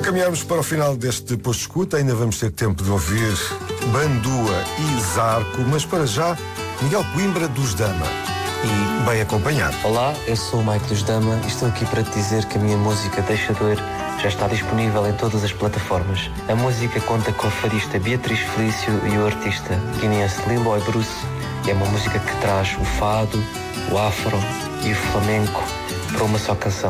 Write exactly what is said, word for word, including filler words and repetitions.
Caminhamos para o final deste posto de escuta. Ainda vamos ter tempo de ouvir Bandua e Zarco, mas para já, Miguel Coimbra dos Dama. E bem acompanhado. Olá, eu sou o Mike dos Dama e estou aqui para te dizer que a minha música Deixa Doer já está disponível em todas as plataformas. A música conta com a fadista Beatriz Felício e o artista guineense Liloy Bruce. É uma música que traz o fado, o afro e o flamenco para uma só canção.